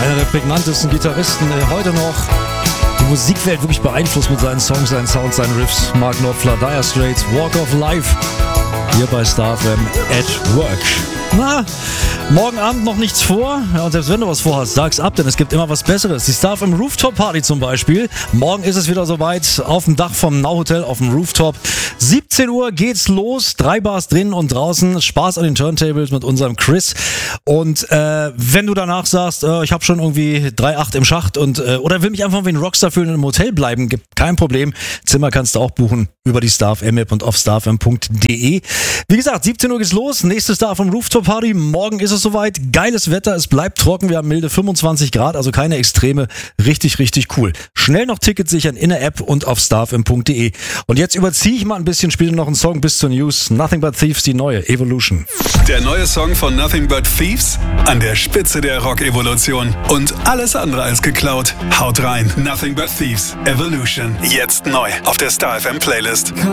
Einer der prägnantesten Gitarristen heute noch. Die Musikwelt wirklich beeinflusst mit seinen Songs, seinen Sounds, seinen Riffs. Mark Knopfler, Dire Straits, Walk of Life. Hier bei Star FM at Work. Na, morgen Abend noch nichts vor. Ja, und selbst wenn du was vorhast, sag's ab, denn es gibt immer was Besseres. Die Star FM Rooftop Party zum Beispiel. Morgen ist es wieder soweit auf dem Dach vom Now Hotel auf dem Rooftop. 17 Uhr geht's los. 3 Bars drinnen und draußen. Spaß an den Turntables mit unserem Chris. Und wenn du danach sagst, ich habe schon irgendwie 3,8 im Schacht und oder will mich einfach wie ein Rockstar fühlen und im Hotel bleiben, gibt kein Problem. Zimmer kannst du auch buchen über die Star FM App und auf starfm.de. Wie gesagt, 17 Uhr geht's los. Nächste Star FM Rooftop Party. Morgen ist es soweit. Geiles Wetter. Es bleibt trocken. Wir haben milde 25 Grad, also keine Extreme. Richtig, richtig cool. Schnell noch Tickets sichern in der App und auf starfm.de. Und jetzt überziehe ich mal ein bisschen, spiele noch einen Song bis zur News. Nothing But Thieves, die neue Evolution. Der neue Song von Nothing But Thieves an der Spitze der Rock-Evolution. Und alles andere als geklaut. Haut rein. Nothing But Thieves, Evolution. Jetzt neu auf der Star FM Playlist.